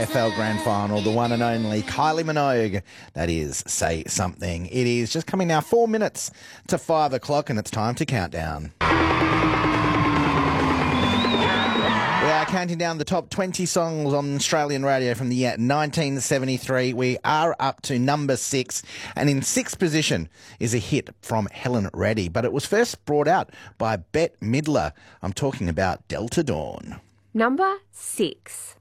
AFL Grand Final, the one and only Kylie Minogue. That is Say Something. It is just coming now 4 minutes to 5 o'clock and it's time to count down. We are counting down the top 20 songs on Australian radio from the year 1973. We are up to number 6, and in 6th position is a hit from Helen Reddy, but it was first brought out by Bette Midler. I'm talking about Delta Dawn. Number 6.